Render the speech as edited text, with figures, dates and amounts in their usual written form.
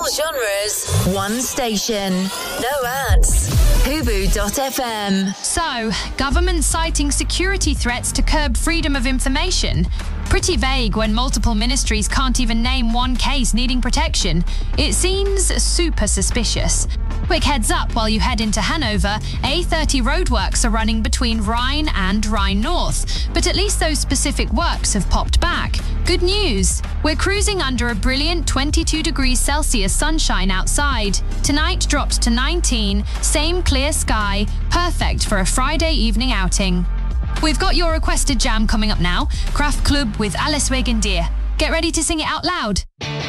genres, one station, no ads. Hubu.fm. So, government citing security threats to curb freedom of information. Pretty vague when multiple ministries can't even name one case needing protection. It seems super suspicious. Quick heads up while you head into Hanover, A30 roadworks are running between Rhine and Rhine North, but at least those specific works have popped back. Good news! We're cruising under a brilliant 22 degrees Celsius sunshine outside. Tonight drops to 19, same clear sky, perfect for a Friday evening outing. We've got your requested jam coming up now, Kraft Club with Alles wegen dir. Get ready to sing it out loud.